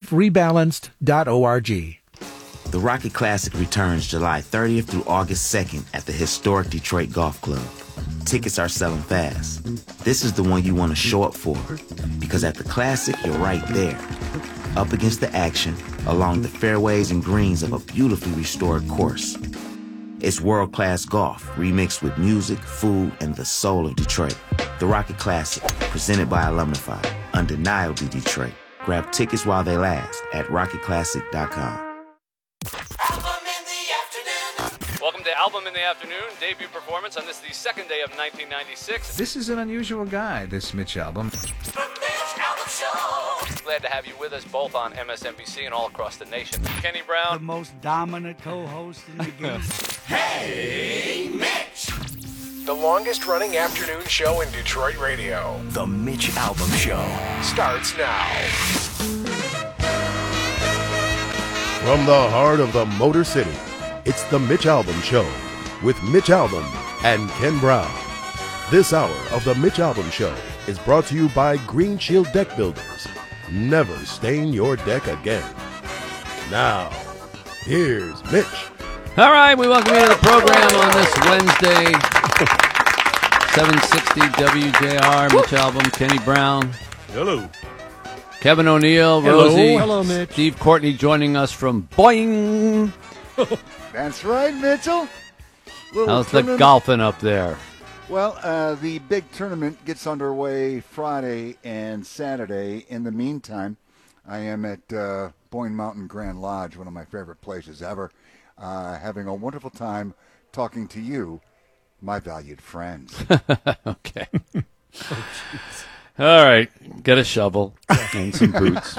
liferebalanced.org. The Rocket Classic returns July 30th through August 2nd at the historic Detroit Golf Club. Tickets are selling fast. This is the one you want to show up for, because at the Classic, you're right there, up against the action, along the fairways and greens of a beautifully restored course. It's world-class golf, remixed with music, food, and the soul of Detroit. The Rocket Classic, presented by Alumnify, undeniably Detroit. Grab tickets while they last at rocketclassic.com. Welcome to Album in the Afternoon, debut performance on the second day of 1996. This is an unusual guy, this Mitch album. Glad to have you with us both on MSNBC and all across the nation. Kenny Brown. The most dominant co-host in the game. Hey, Mitch! The longest-running afternoon show in Detroit radio. The Mitch Albom Show starts now. From the heart of the Motor City, it's the Mitch Albom Show with Mitch Albom and Ken Brown. This hour of the Mitch Albom Show is brought to you by Green Shield Deck Builders. Never stain your deck again. Now, here's Mitch. All right, we welcome you to the program on this Wednesday. 760 WJR, Mitch Albom, Kenny Brown. Hello. Kevin O'Neill, Rosie. Hello, Mitch. Steve Courtney joining us from Boing. That's right, Mitchell. How's the golfing up there? Well, the big tournament gets underway Friday and Saturday. In the meantime, I am at Boyne Mountain Grand Lodge, one of my favorite places ever, having a wonderful time talking to you, my valued friends. Okay. All right, get a shovel and some boots.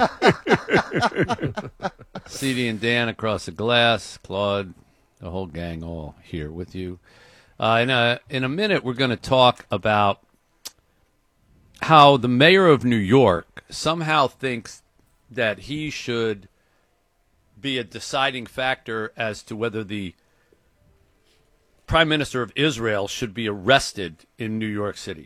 CD and Dan across the glass, Claude, the whole gang all here with you. In a minute, we're going to talk about how the mayor of New York somehow thinks that he should be a deciding factor as to whether the Prime Minister of Israel should be arrested in New York City.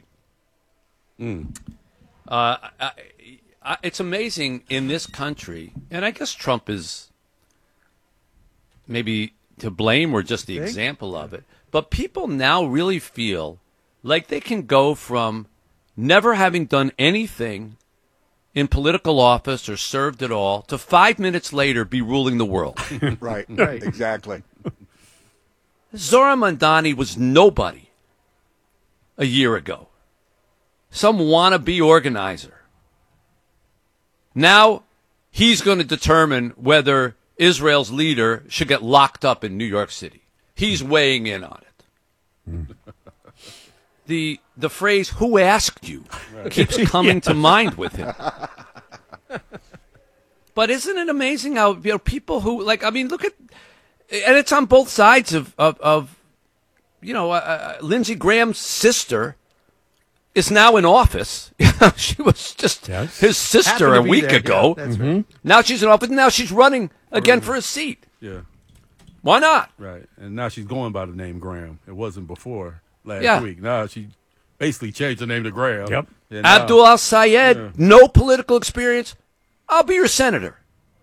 It's amazing in this country, and I guess Trump is maybe to blame or just the example of it, but people now really feel like they can go from never having done anything in political office or served at all to 5 minutes later be ruling the world. Right, exactly. Zohran Mamdani was nobody a year ago. Some wannabe organizer. Now he's going to determine whether Israel's leader should get locked up in New York City. He's weighing in on it. The phrase "who asked you" keeps coming to mind with him. But isn't it amazing how people who look at, and it's on both sides of Lindsey Graham's sister is now in office. She was just his sister a week ago. Yeah, that's right. Now she's in office. Now she's running again for a seat. Yeah. Why not? Right. And now she's going by the name Graham. It wasn't before last week. Now she basically changed her name to Graham. Yep. Abdul Al-Sayed, no political experience. I'll be your senator.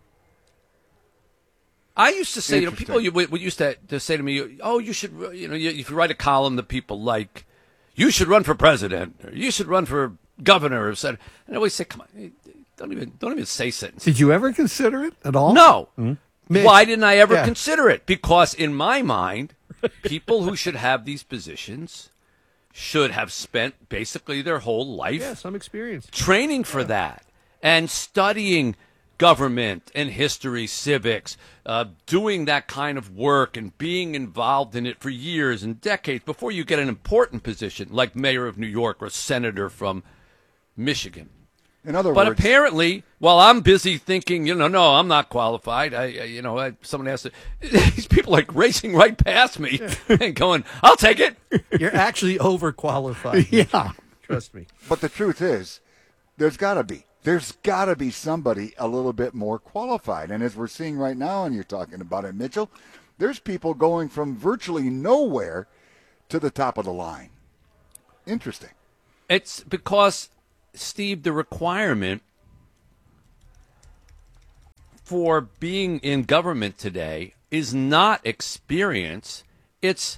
I used to say, people used to say to me, oh, you should, if you write a column that people like, you should run for president, or you should run for governor, or senator. And I always say, come on, don't even say sentences. Did you ever consider it at all? No. Mitch, Why didn't I ever consider it? Because in my mind, people who should have these positions should have spent basically their whole life some experience training for that and studying government and history, civics, doing that kind of work and being involved in it for years and decades before you get an important position like mayor of New York or senator from Michigan. In other But words, apparently, while I'm busy thinking, no, I'm not qualified. Someone has to. These people are racing right past me and going, "I'll take it." You're actually overqualified. Yeah. Trust me. but the truth is, there's got to be somebody a little bit more qualified. And as we're seeing right now, and you're talking about it, Mitchell, there's people going from virtually nowhere to the top of the line. Interesting. It's because, Steve, the requirement for being in government today is not experience. It's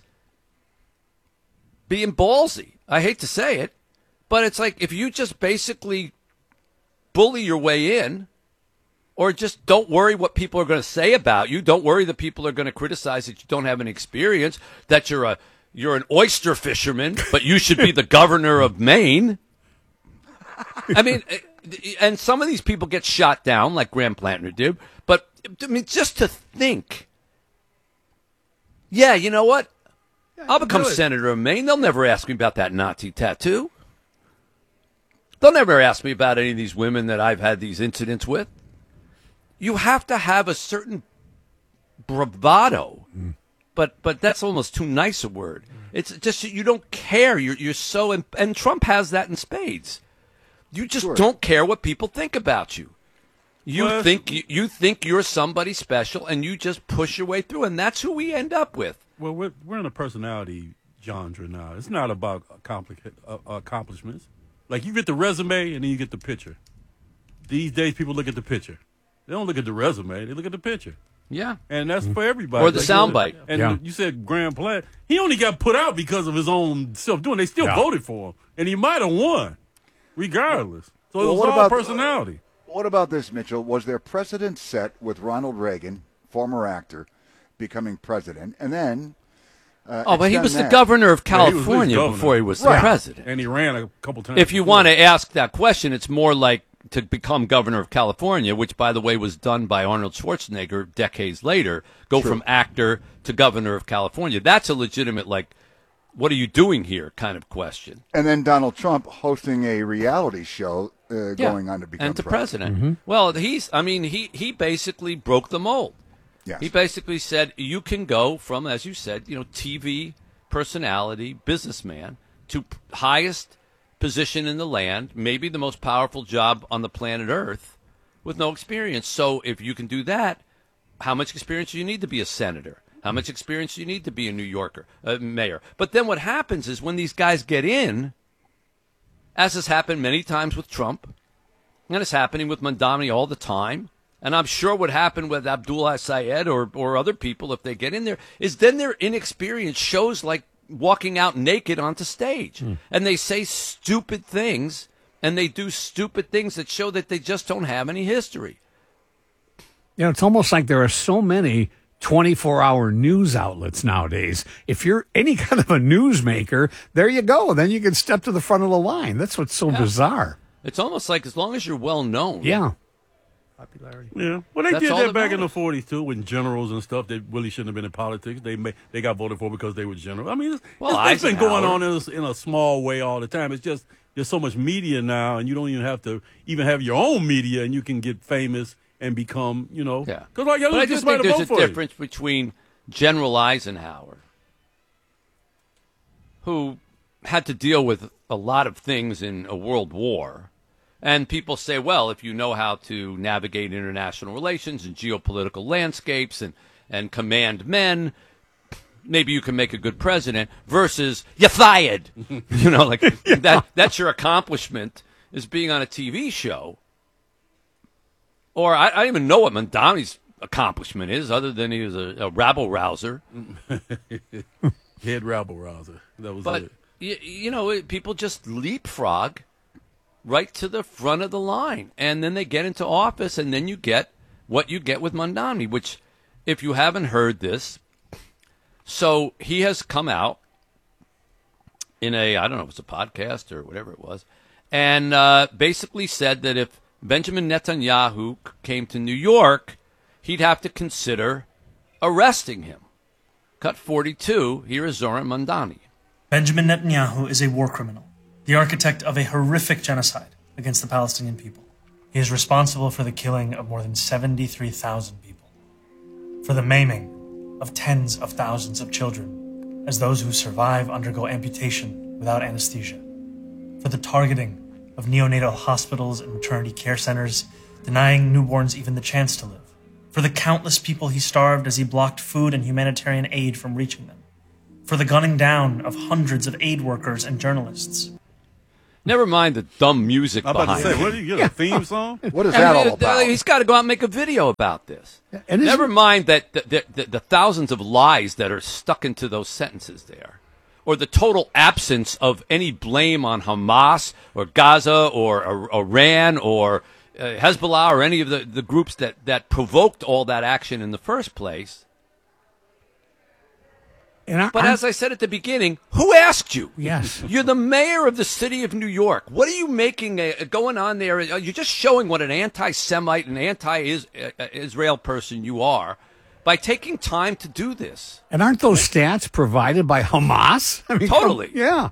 being ballsy. I hate to say it, but it's like if you just basically bully your way in, or just don't worry what people are going to say about you. Don't worry that people are going to criticize that you don't have any experience, that you're an oyster fisherman, but you should be the governor of Maine. I mean, and some of these people get shot down like Graham Plantner did, but I mean, just to think, yeah, you know what? I'll become senator of Maine. They'll never ask me about that Nazi tattoo. They'll never ask me about any of these women that I've had these incidents with. You have to have a certain bravado, but that's almost too nice a word. It's just you don't care. You're so and Trump has that in spades. You just don't care what people think about you. You think you're somebody special, and you just push your way through, and that's who we end up with. Well, we're in a personality genre now. It's not about accomplishments. Like you get the resume, and then you get the picture. These days, people look at the picture. They don't look at the resume. They look at the picture. Yeah. And that's for everybody. Or the soundbite. And you said Graham Platt. He only got put out because of his own self-doing. They still voted for him. And he might have won, regardless. So it was all personality. What about this, Mitchell? Was there precedent set with Ronald Reagan, former actor, becoming president, and then... but he was the governor of California before he was the president. And he ran a couple times. If you want to ask that question, it's more like to become governor of California, which, by the way, was done by Arnold Schwarzenegger decades later, from actor to governor of California. That's a legitimate, like, what are you doing here kind of question. And then Donald Trump hosting a reality show going on to become president. Mm-hmm. Well, he basically broke the mold. Yes. He basically said you can go from, as you said, TV personality, businessman, to highest position in the land, maybe the most powerful job on the planet Earth, with no experience. So if you can do that, how much experience do you need to be a senator? How much experience do you need to be a New Yorker, mayor? But then what happens is when these guys get in, as has happened many times with Trump, and it's happening with Mamdani all the time, and I'm sure what happened with Abdullah Syed or other people if they get in there, is then their inexperience shows like walking out naked onto stage. And they say stupid things, and they do stupid things that show that they just don't have any history. It's almost like there are so many 24-hour news outlets nowadays. If you're any kind of a newsmaker, there you go. Then you can step to the front of the line. That's what's so bizarre. It's almost like as long as you're well known. Yeah. Popularity. Yeah. Well, they did that back in the 40s, too, when generals and stuff that really shouldn't have been in politics. They got voted for because they were generals. I mean, it's been going on in a small way all the time. It's just there's so much media now, and you don't even have to have your own media, and you can get famous and become, Yeah. But I just think there's a difference between General Eisenhower, who had to deal with a lot of things in a world war. And people say, well, if you know how to navigate international relations and geopolitical landscapes and command men, maybe you can make a good president, versus you're fired. That's your accomplishment, is being on a TV show. Or I don't even know what Mamdani's accomplishment is, other than he was a rabble-rouser. Head rabble-rouser. That was it. People just leapfrog right to the front of the line, and then they get into office, and then you get what you get with Mamdani, which, if you haven't heard this, so he has come out in I don't know if it's a podcast or whatever it was, and basically said that if Benjamin Netanyahu came to New York, he'd have to consider arresting him. Cut 42, here is Zoran Mamdani. Benjamin Netanyahu is a war criminal, the architect of a horrific genocide against the Palestinian people. He is responsible for the killing of more than 73,000 people, for the maiming of tens of thousands of children, as those who survive undergo amputation without anesthesia, for the targeting of neonatal hospitals and maternity care centers, denying newborns even the chance to live, for the countless people he starved as he blocked food and humanitarian aid from reaching them, for the gunning down of hundreds of aid workers and journalists. Never mind the dumb music I'm about behind to say, it. what do you get, a theme song? What is that all about? He's got to go out and make a video about this. And Never mind that the thousands of lies that are stuck into those sentences there, or the total absence of any blame on Hamas or Gaza or Iran or Hezbollah or any of the groups that provoked all that action in the first place. But as I said at the beginning, who asked you? Yes. You're the mayor of the city of New York. What are you making going on there? You're just showing what an anti-Semite and anti-Israel person you are by taking time to do this. And aren't those stats provided by Hamas? I mean, Totally. Yeah.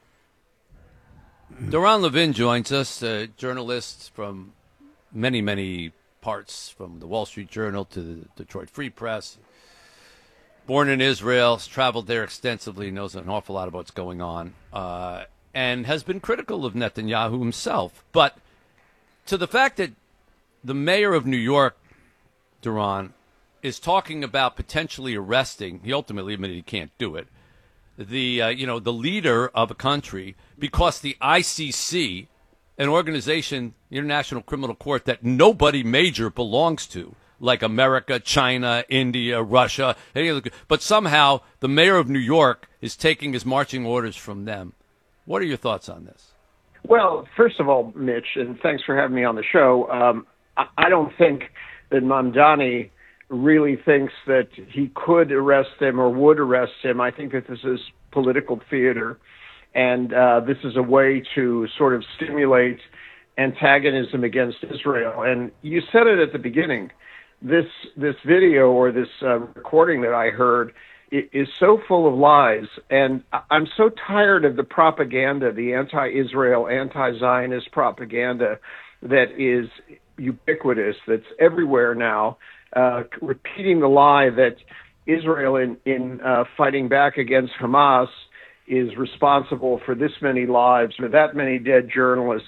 Doron Levin joins us, a journalist from many, many parts, from the Wall Street Journal to the Detroit Free Press. Born in Israel, has traveled there extensively, knows an awful lot about what's going on, and has been critical of Netanyahu himself. But to the fact that the mayor of New York, Doron, is talking about potentially arresting, he ultimately admitted he can't do it, the leader of a country because the ICC, an organization, the International Criminal Court, that nobody major belongs to, like America, China, India, Russia, but somehow the mayor of New York is taking his marching orders from them. What are your thoughts on this? Well, first of all, Mitch, and thanks for having me on the show, I don't think that Mamdani really thinks that he could arrest him or would arrest him. I think that this is political theater, and this is a way to sort of stimulate antagonism against Israel. And you said it at the beginning. This video or this recording that I heard is so full of lies, and I'm so tired of the propaganda, the anti-Israel, anti-Zionist propaganda that is ubiquitous, that's everywhere now, repeating the lie that Israel in fighting back against Hamas is responsible for this many lives or that many dead journalists.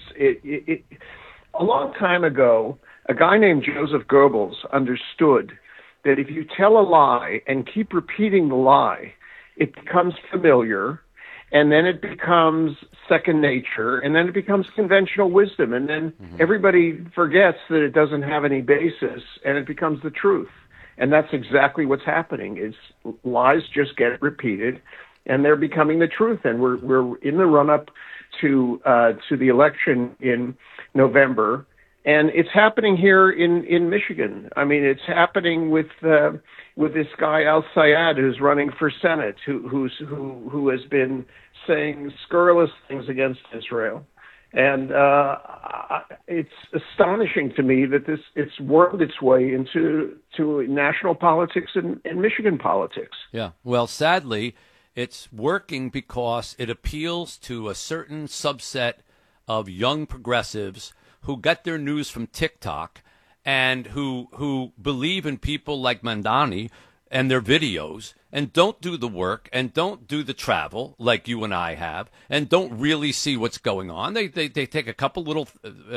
A long time ago, a guy named Joseph Goebbels understood that if you tell a lie and keep repeating the lie, it becomes familiar, and then it becomes second nature, and then it becomes conventional wisdom, and then everybody forgets that it doesn't have any basis, and it becomes the truth. And that's exactly what's happening. Is lies just get repeated, and they're becoming the truth. And we're in the run-up to the election in November. And it's happening here in Michigan. I mean, it's happening with this guy Al Sayed who's running for Senate, who has been saying scurrilous things against Israel, and it's astonishing to me that it's worked its way into national politics and Michigan politics. Yeah, well, sadly, it's working because it appeals to a certain subset of young progressives who get their news from TikTok and who believe in people like Mamdani and their videos and don't do the work and don't do the travel like you and I have and don't really see what's going on. They take a couple little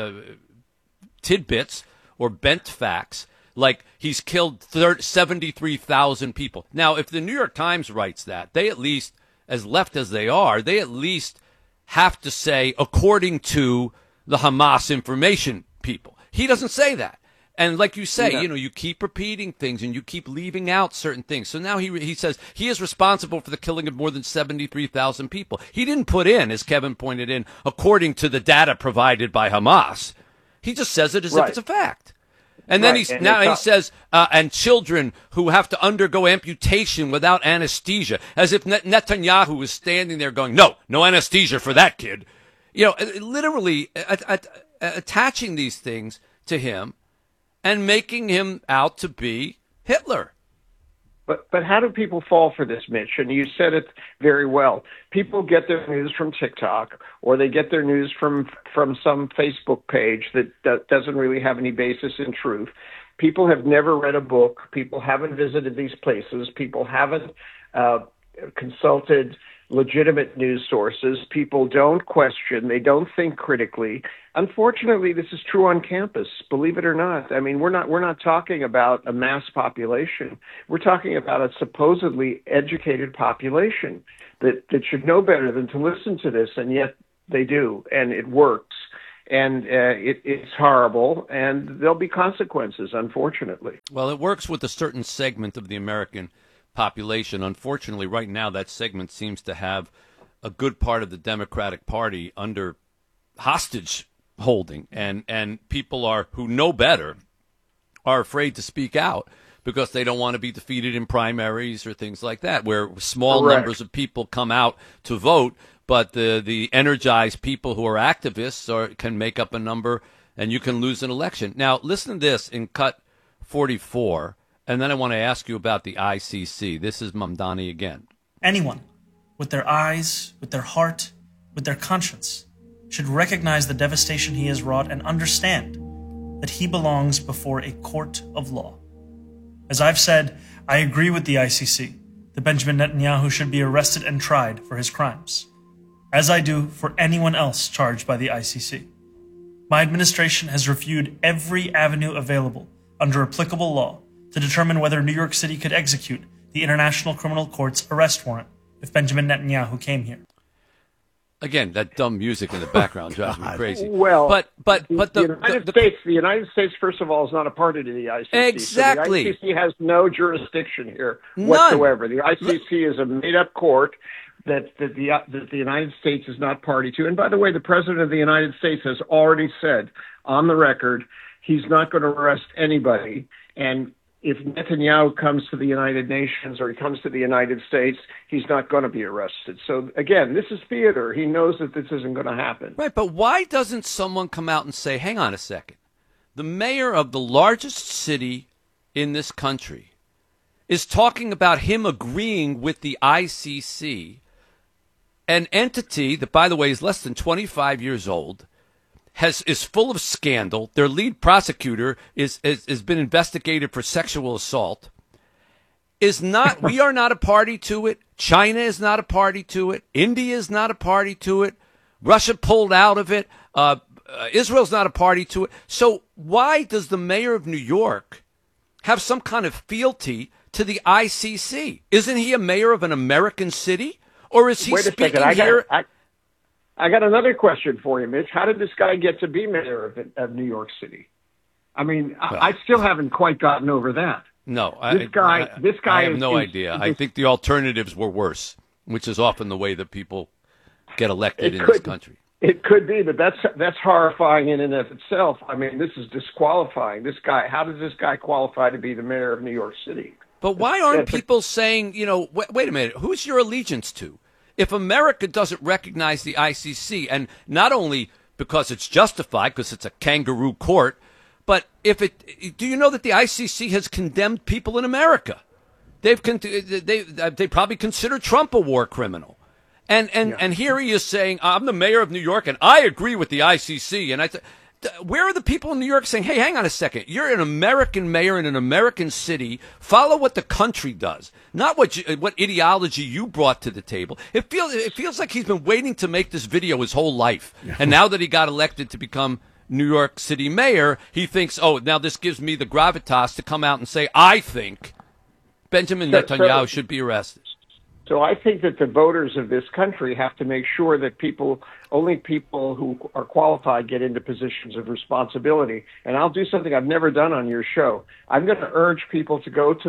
tidbits or bent facts, like he's killed 73,000 people. Now, if the New York Times writes that, they at least, as left as they are, they at least have to say, according to the Hamas information people. He doesn't say that. And like you say, you keep repeating things and you keep leaving out certain things. So now he says he is responsible for the killing of more than 73,000 people. He didn't put in, as Kevin pointed in, according to the data provided by Hamas. He just says it as if it's a fact. And then he says, and children who have to undergo amputation without anesthesia, as if Netanyahu was standing there going, no anesthesia for that kid. Literally attaching these things to him and making him out to be Hitler. But how do people fall for this, Mitch? And you said it very well. People get their news from TikTok, or they get their news from some Facebook page that doesn't really have any basis in truth. People have never read a book. People haven't visited these places. People haven't consulted legitimate news sources. People don't question. They don't think critically. Unfortunately, this is true on campus, believe it or not. I mean, we're not talking about a mass population. We're talking about a supposedly educated population that should know better than to listen to this. And yet They do, and it works. And it's horrible, and there'll be consequences, unfortunately. Well, it works with a certain segment of the American population. Unfortunately, right now, that segment seems to have a good part of the Democratic Party under hostage holding, and people who know better are afraid to speak out because they don't want to be defeated in primaries or things like that, where small numbers of people come out to vote. But the energized people who are activists can make up a number, and you can lose an election. Now, listen to this in cut 44, and then I want to ask you about the ICC. This is Mamdani again. Anyone with their eyes, with their heart, with their conscience should recognize the devastation he has wrought and understand that he belongs before a court of law. As I've said, I agree with the ICC that Benjamin Netanyahu should be arrested and tried for his crimes, as I do for anyone else charged by the ICC. My administration has reviewed every avenue available under applicable law to determine whether New York City could execute the International Criminal Court's arrest warrant if Benjamin Netanyahu came here. Again, that dumb music in the background drives me crazy. Well, but the United States, first of all, is not a party to the ICC. Exactly. So the ICC has no jurisdiction here whatsoever. The ICC is a made-up court that the United States is not party to. And by the way, the President of the United States has already said on the record he's not going to arrest anybody. And if Netanyahu comes to the United Nations or he comes to the United States, he's not going to be arrested. So, again, this is theater. He knows that this isn't going to happen. Right, but why doesn't someone come out and say, hang on a second, the mayor of the largest city in this country is talking about him agreeing with the ICC, an entity that, by the way, is less than 25 years old, is full of scandal. Their lead prosecutor has been investigated for sexual assault. We are not a party to it. China is not a party to it. India is not a party to it. Russia pulled out of it. Israel's not a party to it. So why does the mayor of New York have some kind of fealty to the ICC? Isn't he a mayor of an American city? Or is he speaking here? I got another question for you, Mitch. How did this guy get to be mayor of New York City? I mean, I still haven't quite gotten over that. No, this guy. I have no idea. I think the alternatives were worse, which is often the way that people get elected in this country. It could be, but that's horrifying in and of itself. I mean, this is disqualifying. This guy. How does this guy qualify to be the mayor of New York City? But why aren't people saying, wait a minute, who's your allegiance to? If America doesn't recognize the ICC, and not only because it's justified, because it's a kangaroo court, but do you know that the ICC has condemned people in America? They probably consider Trump a war criminal, and here he is saying, I'm the mayor of New York, and I agree with the ICC, and where are the people in New York saying, hey, hang on a second, you're an American mayor in an American city, follow what the country does, not what ideology you brought to the table. It feels like he's been waiting to make this video his whole life, and now that he got elected to become New York City mayor, he thinks, now this gives me the gravitas to come out and say, I think Benjamin Netanyahu should be arrested. So I think that the voters of this country have to make sure that only people who are qualified get into positions of responsibility. And I'll do something I've never done on your show. I'm going to urge people to go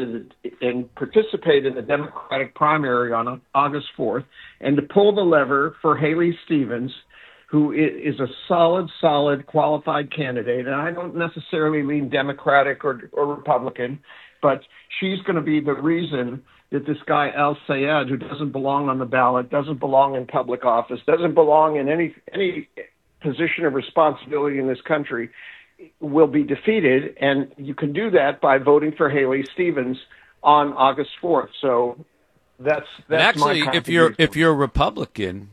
and participate in the Democratic primary on August 4th and to pull the lever for Haley Stevens, who is a solid, qualified candidate. And I don't necessarily lean Democratic or Republican, but she's going to be the reason that this guy Al Sayed, who doesn't belong on the ballot, doesn't belong in public office, doesn't belong in any position of responsibility in this country, will be defeated. And you can do that by voting for Haley Stevens on August 4th. So that's actually, my if you're a Republican,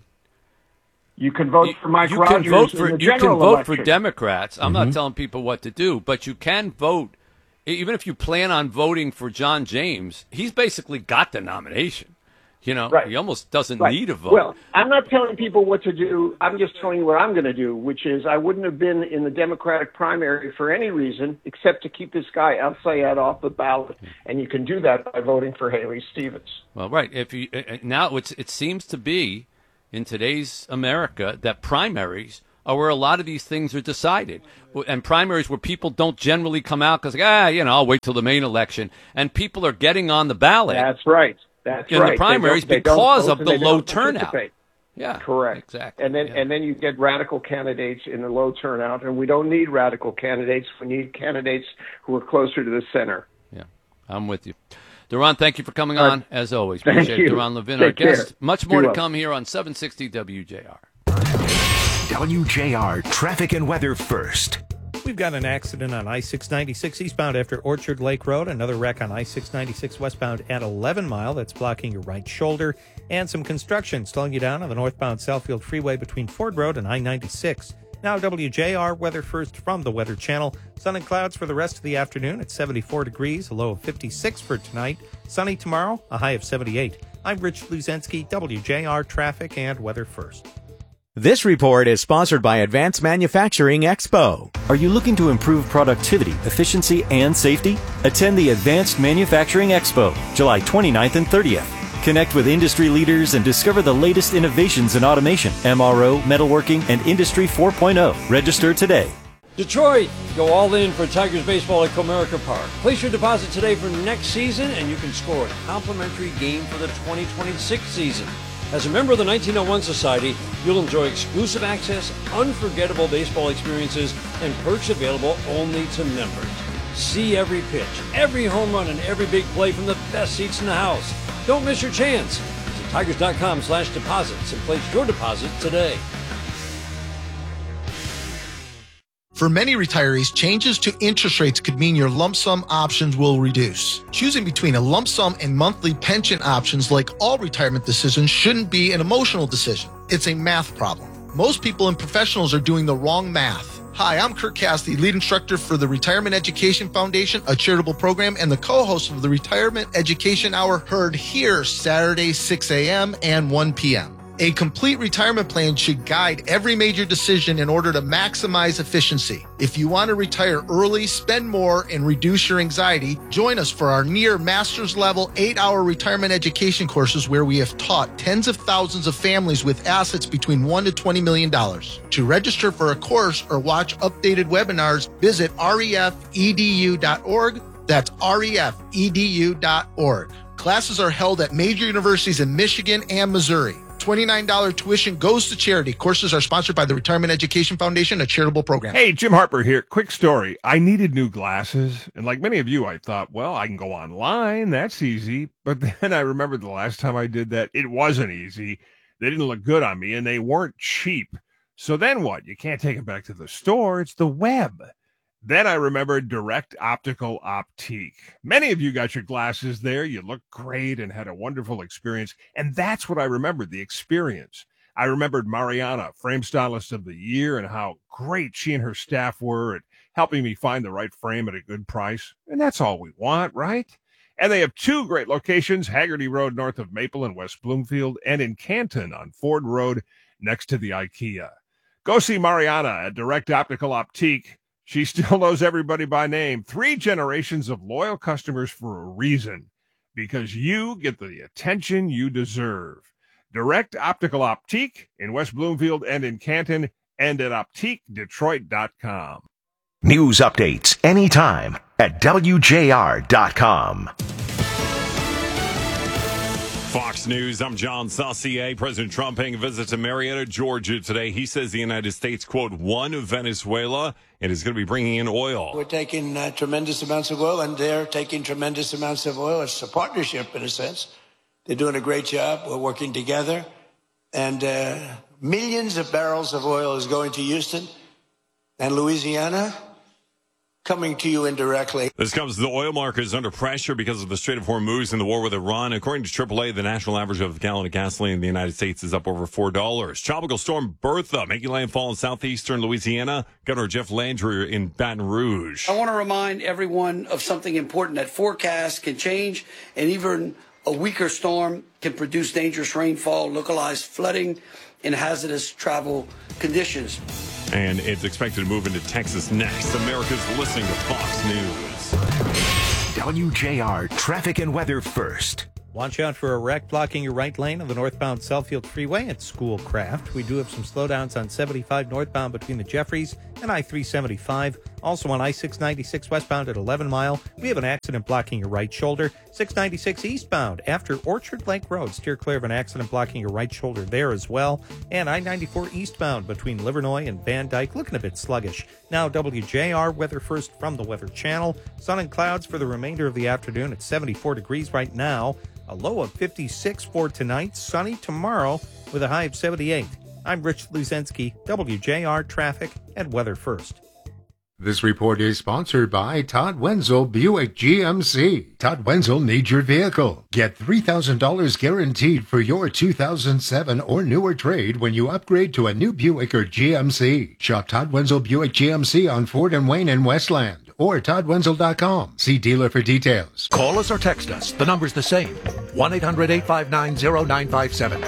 you can vote for Mike Rogers. You can vote for Democrats. I'm not telling people what to do, but you can vote. Even if you plan on voting for John James, he's basically got the nomination. Right. He almost doesn't need a vote. Well, I'm not telling people what to do. I'm just telling you what I'm going to do, which is I wouldn't have been in the Democratic primary for any reason except to keep this guy Al Sayed off the ballot. And you can do that by voting for Haley Stevens. Well, right. Now it seems to be in today's America that primaries are where a lot of these things are decided. And primaries where people don't generally come out because, I'll wait till the main election. And people are getting on the ballot. That's right. That's in right. the primaries because of the low turnout. Yeah, correct. Exactly. And then you get radical candidates in the low turnout, and we don't need radical candidates. We need candidates who are closer to the center. Yeah, I'm with you. Duran, thank you for coming on, as always. Thank Appreciate you. it. Duran Levin, Take our guest. care. Much more to come here on 760 WJR. WJR traffic and weather first. We've got an accident on I-696 eastbound after Orchard Lake Road. Another wreck on I-696 westbound at 11 Mile. That's blocking your right shoulder. And some construction slowing you down on the northbound Southfield Freeway between Ford Road and I-96. Now WJR weather first from the Weather Channel. Sun and clouds for the rest of the afternoon at 74 degrees, a low of 56 for tonight. Sunny tomorrow, a high of 78. I'm Rich Luzensky, WJR traffic and weather first. This report is sponsored by Advanced Manufacturing Expo. Are you looking to improve productivity, efficiency, and safety? Attend the Advanced Manufacturing Expo, July 29th and 30th. Connect with industry leaders and discover the latest innovations in automation, MRO, metalworking, and Industry 4.0. Register today. Detroit, go all in for Tigers baseball at Comerica Park. Place your deposit today for next season, and you can score a complimentary game for the 2026 season. As a member of the 1901 Society, you'll enjoy exclusive access, unforgettable baseball experiences, and perks available only to members. See every pitch, every home run, and every big play from the best seats in the house. Don't miss your chance. Visit Tigers.com/deposits and place your deposit today. For many retirees, changes to interest rates could mean your lump sum options will reduce. Choosing between a lump sum and monthly pension options, like all retirement decisions, shouldn't be an emotional decision. It's a math problem. Most people and professionals are doing the wrong math. Hi, I'm Kirk Cassidy, lead instructor for the Retirement Education Foundation, a charitable program, and the co-host of the Retirement Education Hour, heard here Saturday, 6 a.m. and 1 p.m. A complete retirement plan should guide every major decision in order to maximize efficiency. If you want to retire early, spend more, and reduce your anxiety, join us for our near master's level 8-hour retirement education courses where we have taught tens of thousands of families with assets between $1 to $20 million. To register for a course or watch updated webinars, visit refedu.org. That's refedu.org. Classes are held at major universities in Michigan and Missouri. $29 tuition goes to charity. Courses are sponsored by the Retirement Education Foundation, a charitable program. Hey, Jim Harper here. Quick story. I needed new glasses, and like many of you, I thought, well, I can go online. That's easy. But then I remembered the last time I did that, it wasn't easy. They didn't look good on me, and they weren't cheap. So then what? You can't take them back to the store. It's the web. Then I remembered Direct Optical Optique. Many of you got your glasses there. You looked great and had a wonderful experience. And that's what I remembered, the experience. I remembered Mariana, Frame Stylist of the Year, and how great she and her staff were at helping me find the right frame at a good price. And that's all we want, right? And they have two great locations, Haggerty Road north of Maple in West Bloomfield, and in Canton on Ford Road next to the IKEA. Go see Mariana at Direct Optical Optique. She still knows everybody by name. 3 generations of loyal customers for a reason. Because you get the attention you deserve. Direct Optical Optique in West Bloomfield and in Canton, and at OptiqueDetroit.com. News updates anytime at WJR.com. Fox News, I'm John Saucier. President Trump paying a visit to Marietta, Georgia today. He says the United States, quote, won Venezuela and is going to be bringing in oil. We're taking tremendous amounts of oil, and they're taking tremendous amounts of oil. It's a partnership, in a sense. They're doing a great job. We're working together. And millions of barrels of oil is going to Houston and Louisiana, coming to you indirectly. This comes as the oil market is under pressure because of the Strait of Hormuz and the war with Iran. According to AAA, the national average of a gallon of gasoline in the United States is up over $4. Tropical storm Bertha making landfall in southeastern Louisiana. Governor Jeff Landry in Baton Rouge. I want to remind everyone of something important, that forecasts can change, and even a weaker storm can produce dangerous rainfall, localized flooding, and hazardous travel conditions. And it's expected to move into Texas next. America's listening to Fox News. WJR traffic and weather first. Watch out for a wreck blocking your right lane on the northbound Southfield Freeway at Schoolcraft. We do have some slowdowns on 75 northbound between the Jeffries and I-375. Also on I-696 westbound at 11 Mile, we have an accident blocking your right shoulder. 696 eastbound after Orchard Lake Road. Steer clear of an accident blocking your right shoulder there as well. And I-94 eastbound between Livernois and Van Dyke, looking a bit sluggish. Now WJR weather first from the Weather Channel. Sun and clouds for the remainder of the afternoon at 74 degrees right now. A low of 56 for tonight. Sunny tomorrow with a high of 78. I'm Rich Luzinski, WJR Traffic and Weather First. This report is sponsored by Todd Wenzel Buick GMC. Todd Wenzel needs your vehicle. Get $3,000 guaranteed for your 2007 or newer trade when you upgrade to a new Buick or GMC. Shop Todd Wenzel Buick GMC on Ford and Wayne in Westland or toddwenzel.com. See dealer for details. Call us or text us. The number's the same. 1-800-859-0957.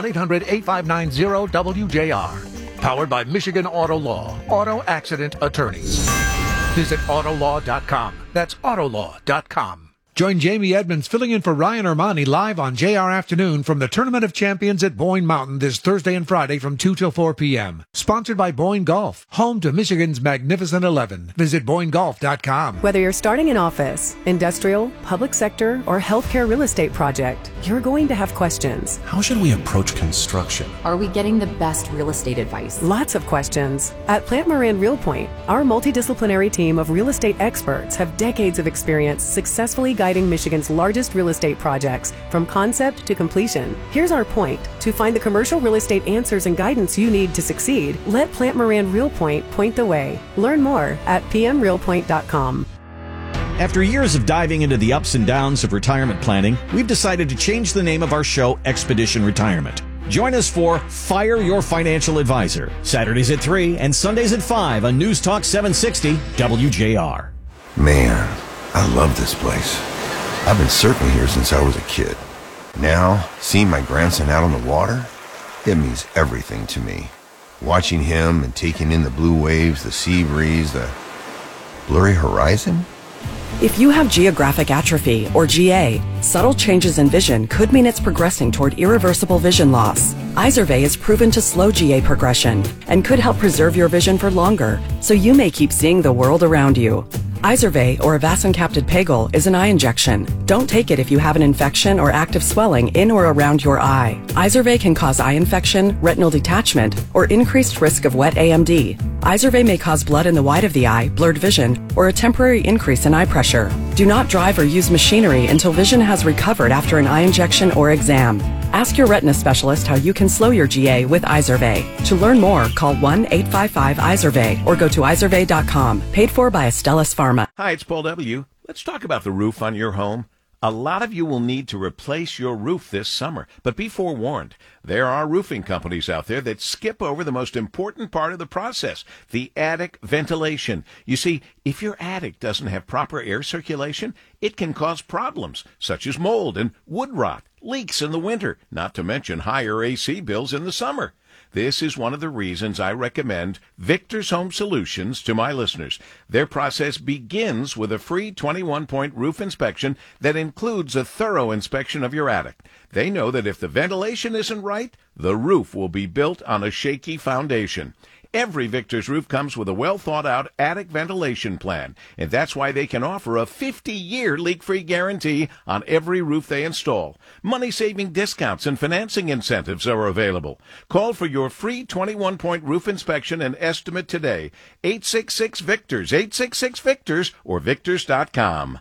1-800-859-0WJR. Powered by Michigan Auto Law. Auto Accident Attorneys. Visit Autolaw.com. That's Autolaw.com. Join Jamie Edmonds filling in for Ryan Armani live on JR Afternoon from the Tournament of Champions at Boyne Mountain this Thursday and Friday from 2 till 4 p.m. Sponsored by Boyne Golf, home to Michigan's Magnificent 11. Visit BoyneGolf.com. Whether you're starting an office, industrial, public sector, or healthcare real estate project, you're going to have questions. How should we approach construction? Are we getting the best real estate advice? Lots of questions. At Plant Moran Real Point, our multidisciplinary team of real estate experts have decades of experience successfully guiding Michigan's largest real estate projects from concept to completion. Here's our point. To find the commercial real estate answers and guidance you need to succeed, let Plant Moran Real Point point the way. Learn more at pmrealpoint.com. After years of diving into the ups and downs of retirement planning, we've decided to change the name of our show, Expedition Retirement. Join us for Fire Your Financial Advisor, Saturdays at 3 and Sundays at 5 on News Talk 760 WJR. Man, I love this place. I've been surfing here since I was a kid. Now, seeing my grandson out on the water, it means everything to me. Watching him and taking in the blue waves, the sea breeze, the blurry horizon. If you have geographic atrophy, or GA, subtle changes in vision could mean it's progressing toward irreversible vision loss. Izervay is proven to slow GA progression and could help preserve your vision for longer, so you may keep seeing the world around you. Izervay, or avacincaptad pegol, is an eye injection. Don't take it if you have an infection or active swelling in or around your eye. Izervay can cause eye infection, retinal detachment, or increased risk of wet AMD. Izervay may cause blood in the white of the eye, blurred vision, or a temporary increase in eye pressure. Do not drive or use machinery until vision has recovered after an eye injection or exam. Ask your retina specialist how you can slow your GA with Izervay. To learn more, call 1-855-IZERVAY or go to izervay.com. Paid for by Astellas Pharma. Hi, it's Paul W. Let's talk about the roof on your home. A lot of you will need to replace your roof this summer, but be forewarned. There are roofing companies out there that skip over the most important part of the process, the attic ventilation. You see, if your attic doesn't have proper air circulation, it can cause problems, such as mold and wood rot, leaks in the winter, not to mention higher AC bills in the summer. This is one of the reasons I recommend Victor's Home Solutions to my listeners. Their process begins with a free 21-point roof inspection that includes a thorough inspection of your attic. They know that if the ventilation isn't right, the roof will be built on a shaky foundation. Every Victor's roof comes with a well-thought-out attic ventilation plan, and that's why they can offer a 50-year leak-free guarantee on every roof they install. Money-saving discounts and financing incentives are available. Call for your free 21-point roof inspection and estimate today. 866-VICTORS, 866-VICTORS, or Victors.com.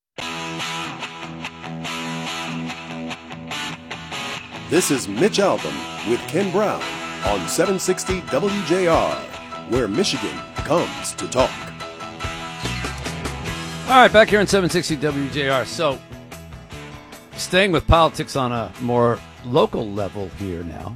This is Mitch Albom with Ken Brown on 760 WJR, where Michigan comes to talk. All right, back here on 760 WJR. So, staying with politics on a more local level here now.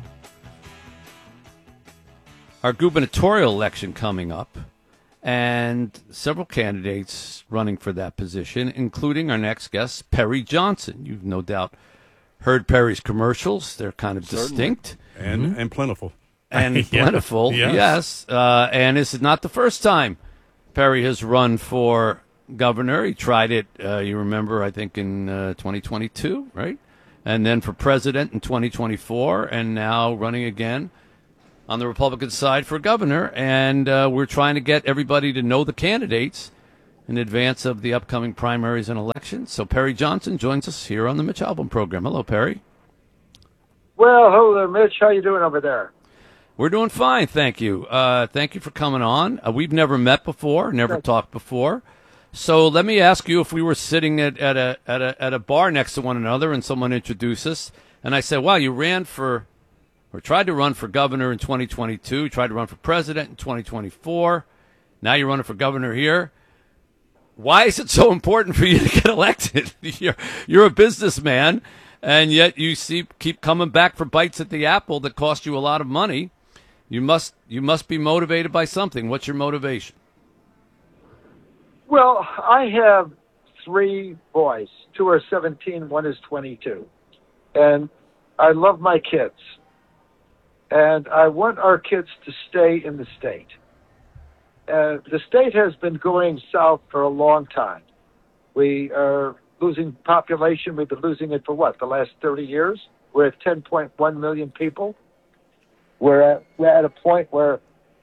Our gubernatorial election coming up, and several candidates running for that position, including our next guest, Perry Johnson. You've no doubt heard Perry's commercials. They're kind of distinct. And plentiful. And plentiful, yes. And this is not the first time Perry has run for governor. He tried it, you remember, I think in 2022, right? and then for president in 2024, and now running again on the Republican side for governor. And we're trying to get everybody to know the candidates in advance of the upcoming primaries and elections. So Perry Johnson joins us here on the Mitch Albom program. Hello, Perry. Well, hello there, Mitch. How you doing over there? We're doing fine, thank you. Thank you for coming on. We've never met before, never talked before. So let me ask you, if we were sitting at a bar next to one another and someone introduced us, and I said, "Wow, you ran for, or tried to run for governor in 2022, tried to run for president in 2024, now you're running for governor here. Why is it so important for you to get elected? You're a businessman, and yet you keep coming back for bites at the apple that cost you a lot of money. You must be motivated by something. What's your motivation?" Well, I have 3 boys. 2 are 17, 1 is 22. And I love my kids. And I want our kids to stay in the state. The state has been going south for a long time. We are losing population. We've been losing it for the last 30 years? We're at 10.1 million people. We're at a point where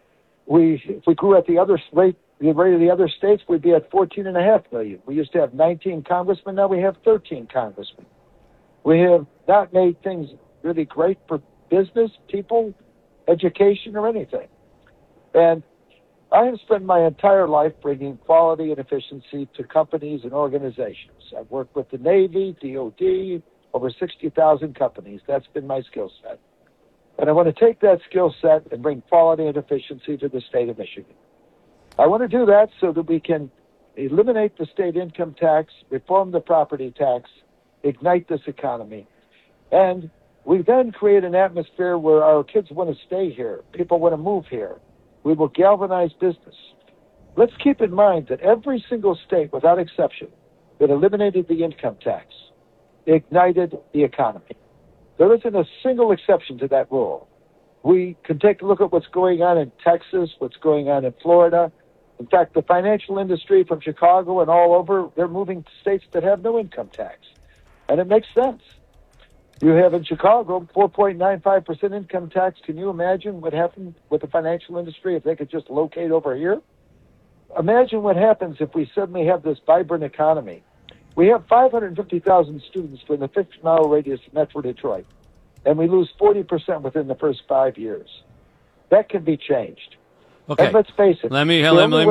if we grew at the rate of the other states, we'd be at 14.5 million. We used to have 19 congressmen. Now we have 13 congressmen. We have not made things really great for business, people, education, or anything. And I have spent my entire life bringing quality and efficiency to companies and organizations. I've worked with the Navy, DOD, over 60,000 companies. That's been my skill set. And I want to take that skill set and bring quality and efficiency to the state of Michigan. I want to do that so that we can eliminate the state income tax, reform the property tax, ignite this economy. And we then create an atmosphere where our kids want to stay here. People want to move here. We will galvanize business. Let's keep in mind that every single state, without exception, that eliminated the income tax ignited the economy. There isn't a single exception to that rule. We can take a look at what's going on in Texas, what's going on in Florida. In fact, the financial industry from Chicago and all over, they're moving to states that have no income tax. And it makes sense. You have in Chicago 4.95% income tax. Can you imagine what happened with the financial industry if they could just locate over here? Imagine what happens if we suddenly have this vibrant economy. We have 550,000 students within the 50-mile radius of Metro Detroit, and we lose 40% within the first 5 years. That can be changed. Okay. And let's face it. Let me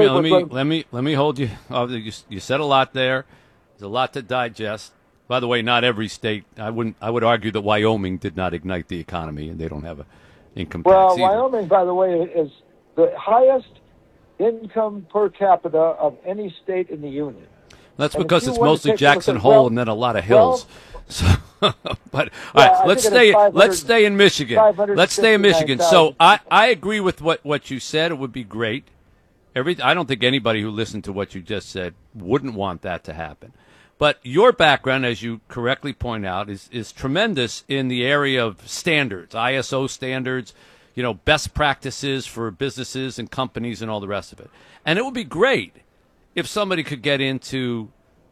hold you. You said a lot there. There's a lot to digest. By the way, not every state. I would argue that Wyoming did not ignite the economy, and they don't have an income tax either. Wyoming, by the way, is the highest income per capita of any state in the union. That's because it's mostly Jackson Hole and then a lot of hills. But all right, let's stay in Michigan. Let's stay in Michigan. So I agree with what you said. It would be great. I don't think anybody who listened to what you just said wouldn't want that to happen. But your background, as you correctly point out, is tremendous in the area of standards, ISO standards, best practices for businesses and companies and all the rest of it. And it would be great if somebody could get into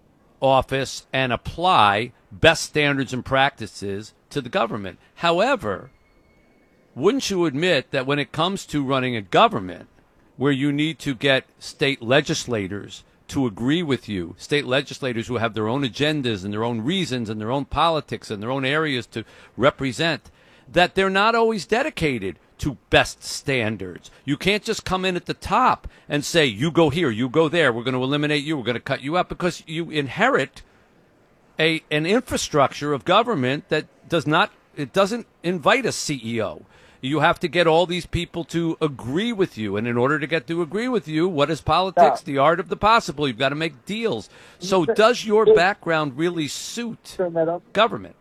office and apply best standards and practices to the government. However, wouldn't you admit that when it comes to running a government where you need to get state legislators to agree with you, state legislators who have their own agendas and their own reasons and their own politics and their own areas to represent, that they're not always dedicated to best standards. You can't just come in at the top and say, you go here, you go there, we're going to eliminate you, we're going to cut you out, because you inherit an infrastructure of government that doesn't invite a CEO. You have to get all these people to agree with you. And in order to get to agree with you, what is politics? The art of the possible. You've got to make deals. So does your background really suit government?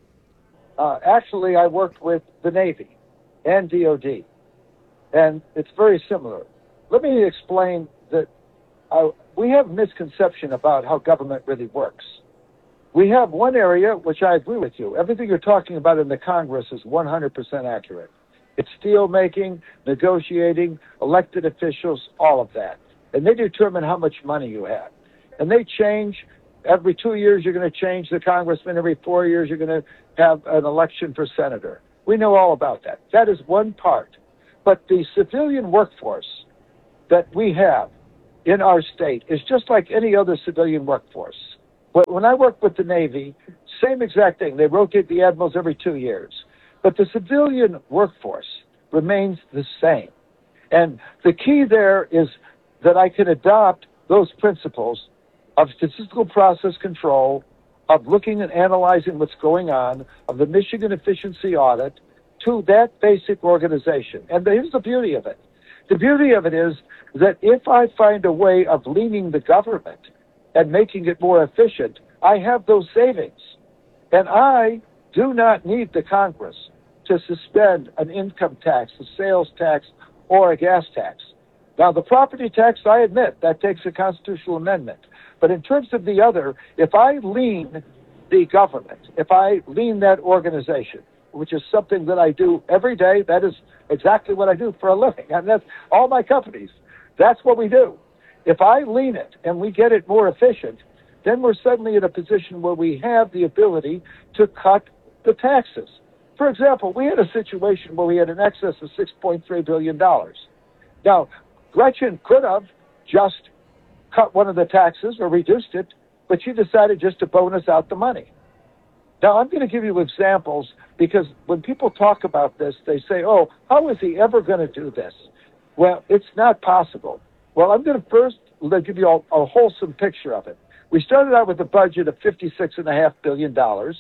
Actually, I worked with the Navy and DOD, and it's very similar. Let me explain that we have misconception about how government really works. We have one area, which I agree with you. Everything you're talking about in the Congress is 100% accurate. It's deal making, negotiating, elected officials, all of that. And they determine how much money you have. And they change every 2 years you're going to change the congressman. Every 4 years you're going to have an election for senator. We know all about that. That is one part. But the civilian workforce that we have in our state is just like any other civilian workforce. When I worked with the Navy, same exact thing. They rotate the admirals every 2 years. But the civilian workforce remains the same. And the key there is that I can adopt those principles of statistical process control, of looking and analyzing what's going on, of the Michigan Efficiency Audit, to that basic organization. And here's the beauty of it. The beauty of it is that if I find a way of leaning the government and making it more efficient, I have those savings. And I do not need the Congress to suspend an income tax, a sales tax, or a gas tax. Now, the property tax, I admit, that takes a constitutional amendment. But in terms of the other, if I lean the government, if I lean that organization, which is something that I do every day, that is exactly what I do for a living. And that's all my companies. That's what we do. If I lean it and we get it more efficient, then we're suddenly in a position where we have the ability to cut the taxes. For example, we had a situation where we had an excess of $6.3 billion. Now, Gretchen could have just cut one of the taxes or reduced it, but she decided just to bonus out the money. Now, I'm going to give you examples because when people talk about this, they say, oh, how is he ever going to do this? Well, it's not possible. Well, I'm going to first give you a wholesome picture of it. We started out with a budget of $56.5 billion.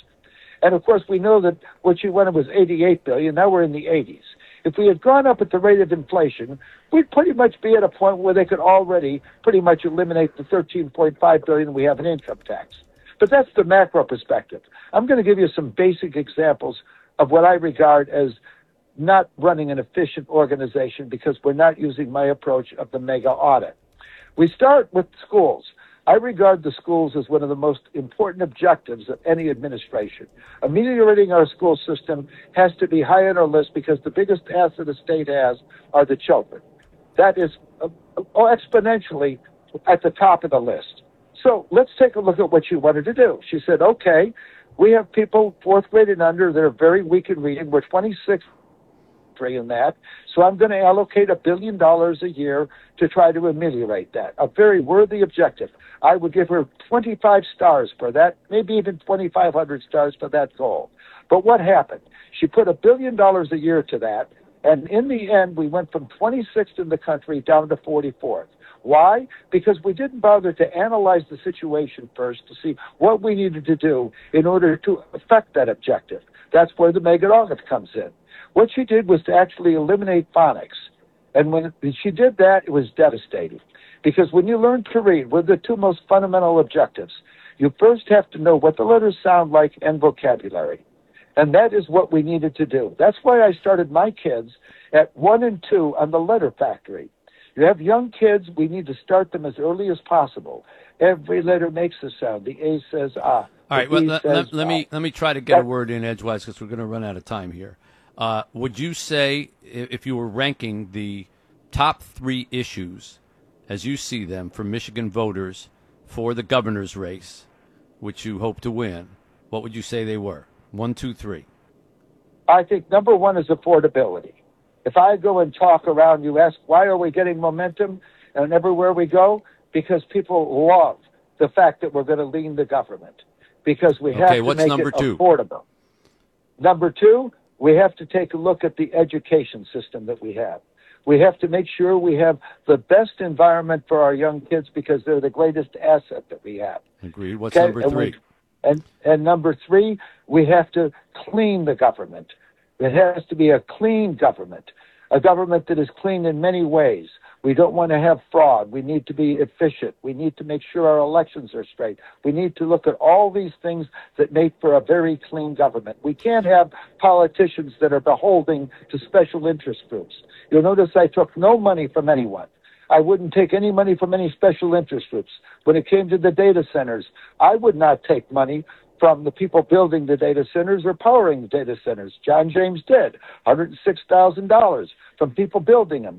And, of course, we know that what she wanted was $88 billion. Now we're in the 80s. If we had gone up at the rate of inflation, we'd pretty much be at a point where they could already pretty much eliminate the $13.5 billion we have in income tax. But that's the macro perspective. I'm going to give you some basic examples of what I regard as not running an efficient organization because we're not using my approach of the mega audit. We start with schools. I regard the schools as one of the most important objectives of any administration. Ameliorating our school system has to be high on our list because the biggest asset the state has are the children. That is exponentially at the top of the list. So let's take a look at what she wanted to do. She said, okay, we have people 4th grade and under that are very weak in reading. We're 26 in that. So I'm going to allocate $1 billion a year to try to ameliorate that. A very worthy objective. I would give her 25 stars for that, maybe even 2,500 stars for that goal. But what happened? She put $1 billion a year to that. And in the end, we went from 26th in the country down to 44th. Why? Because we didn't bother to analyze the situation first to see what we needed to do in order to affect that objective. That's where the mega audit comes in. What she did was to actually eliminate phonics. And when she did that, it was devastating. Because when you learn to read, what are the two most fundamental objectives? You first have to know what the letters sound like and vocabulary. And that is what we needed to do. That's why I started my kids at 1 and 2 on the letter factory. You have young kids, we need to start them as early as possible. Every letter makes a sound. The A says ah. All right, well, let me try to get a word in edgewise because we're going to run out of time here. Would you say, if you were ranking the top 3 issues as you see them for Michigan voters for the governor's race, which you hope to win, what would you say they were? 1, 2, 3. I think number 1 is affordability. If I go and talk around, you ask, why are we getting momentum? And everywhere we go, because people love the fact that we're going to lean the government. Because we have to make it affordable. Number 2, we have to take a look at the education system that we have. We have to make sure we have the best environment for our young kids because they're the greatest asset that we have. Agreed. What's number 3? And number 3, we have to clean the government. It has to be a clean government, a government that is clean in many ways. We don't want to have fraud. We need to be efficient. We need to make sure our elections are straight. We need to look at all these things that make for a very clean government. We can't have politicians that are beholden to special interest groups. You'll notice I took no money from anyone. I wouldn't take any money from any special interest groups. When it came to the data centers, I would not take money from the people building the data centers or powering the data centers. John James did. $106,000 from people building them.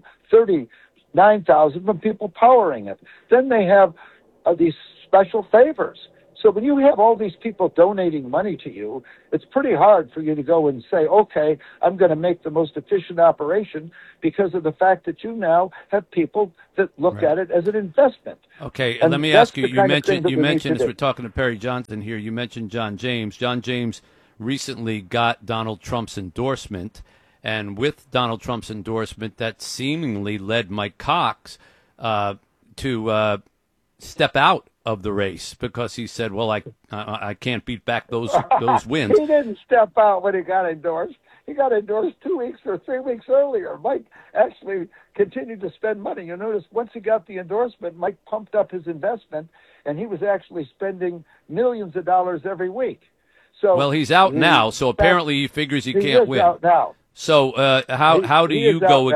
$39,000 from people powering it. Then they have these special favors. So when you have all these people donating money to you, it's pretty hard for you to go and say, okay, I'm going to make the most efficient operation because of the fact that you now have people that look at it as an investment. Okay, and let me ask you, you mentioned, as we're talking to Perry Johnson here, you mentioned John James. John James recently got Donald Trump's endorsement, and with Donald Trump's endorsement, that seemingly led Mike Cox to step out of the race because he said, well, I can't beat back those wins. He didn't step out when he got endorsed. He got endorsed 2 weeks or 3 weeks earlier. Mike actually continued to spend money. You notice once he got the endorsement, Mike pumped up his investment, and he was actually spending millions of dollars every week. So well, he's out now, so apparently he figures he can't win. Out now. So how do you go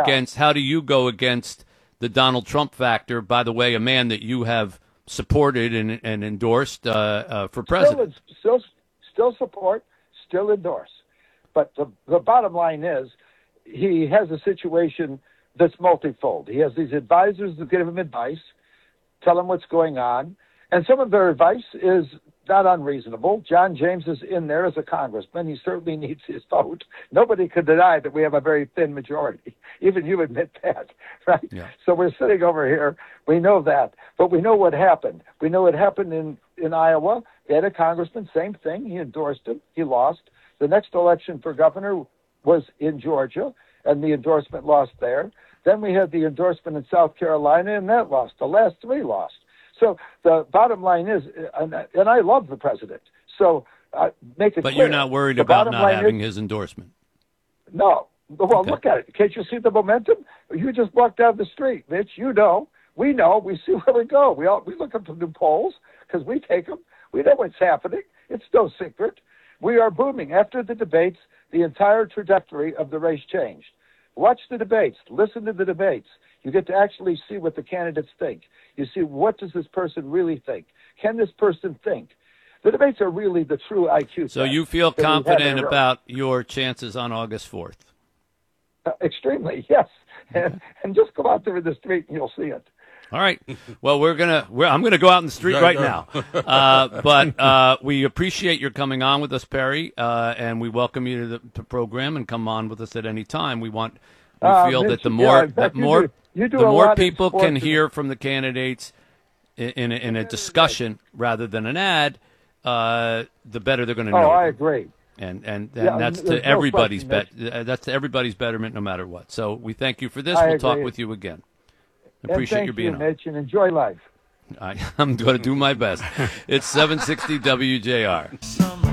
against the Donald Trump factor? By the way, a man that you have supported and endorsed for president. Still support, still endorse. But the bottom line is he has a situation that's multifold. He has these advisors that give him advice, tell him what's going on, and some of their advice is not unreasonable. John James is in there as a congressman. He certainly needs his vote. Nobody could deny that we have a very thin majority. Even you admit that, right? Yeah. So we're sitting over here. We know that. But we know what happened. We know what happened in Iowa. They had a congressman, same thing. He endorsed him. He lost. The next election for governor was in Georgia, and the endorsement lost there. Then we had the endorsement in South Carolina, and that lost. The last three lost. So the bottom line is, and I love the president, so make it clear. But you're not worried about not having his endorsement? No. Well, okay. Look at it. Can't you see the momentum? You just walk down the street, Mitch. You know. We see where we go. We look up the polls because we take them. We know what's happening. It's no secret. We are booming. After the debates, the entire trajectory of the race changed. Watch the debates. Listen to the debates. You get to actually see what the candidates think. You see, what does this person really think? Can this person think? The debates are really the true IQ. So you feel confident about your chances on August 4th? Extremely, yes. And just go out there in the street and you'll see it. All right. Well, I'm gonna go out in the street right now. But we appreciate your coming on with us, Perry, and we welcome you to the program and come on with us at any time. We feel that the more people can hear from the candidates in a discussion rather than an ad, the better they're going to know. Oh, I agree. And that's to everybody's that's to everybody's betterment, no matter what. So we thank you for this. We'll talk with you again. Appreciate you being on. Mitch, and enjoy life. I'm going to do my best. It's 760 WJR.